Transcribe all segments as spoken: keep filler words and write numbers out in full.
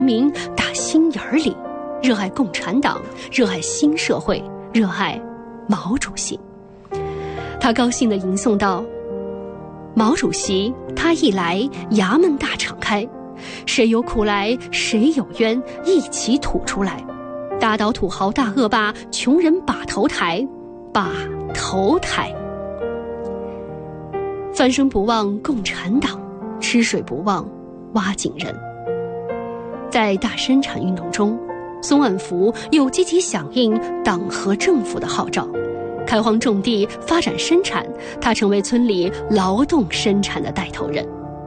民打心眼儿里热爱共产党，热爱新社会，热爱毛主席。他高兴地吟诵道：毛主席他一来，衙门大敞开，谁有苦来谁有冤一起吐出来，打倒土豪大恶霸，穷人把头抬，把头抬。翻身不忘共产党，吃水不忘挖井人。在大生产运动中，松万福又积极响应党和政府的号召，开荒种地，发展生产，他成为村里劳动生产的带头人。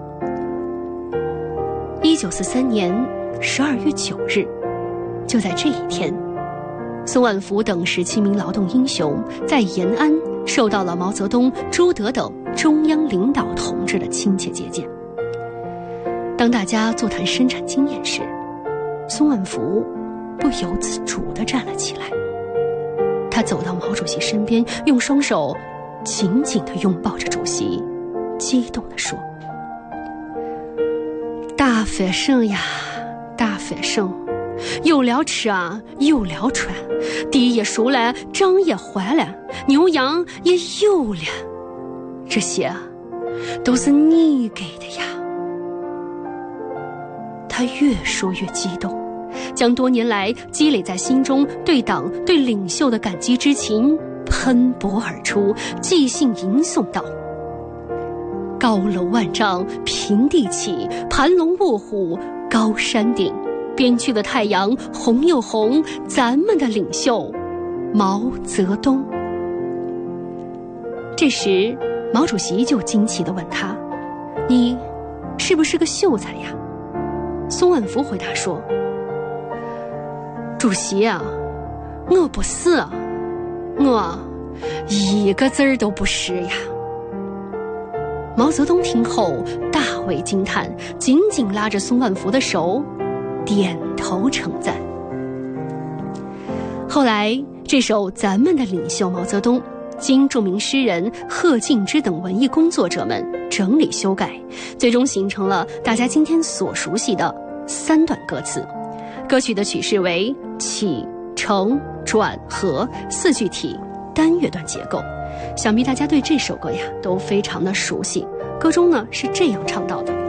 一九四三年十二月九日，就在这一天，松万福等十七名劳动英雄在延安受到了毛泽东、朱德等中央领导同志的亲切接见。当大家座谈生产经验时，松万福不由自主地站了起来。他走到毛主席身边，用双手紧紧地拥抱着主席，激动地说：大翻身呀，大翻身，有了吃啊，有了穿，地也熟了，账也还了，牛羊也有了，这些都是你给的呀。他越说越激动，将多年来积累在心中对党对领袖的感激之情喷薄而出，即兴吟诵道：高楼万丈平地起，盘龙卧虎高山顶，边区的太阳红又红，咱们的领袖毛泽东。这时毛主席就惊奇地问他：你是不是个秀才呀？松万福回答说：主席啊，我不是啊，我一个字儿都不是呀。毛泽东听后大为惊叹，紧紧拉着松万福的手，点头称赞。后来这首《咱们的领袖毛泽东》经著名诗人贺敬之等文艺工作者们整理修改，最终形成了大家今天所熟悉的三段歌词。歌曲的曲式为起承转合四句体单乐段结构，想必大家对这首歌呀都非常的熟悉。歌中呢是这样唱到的：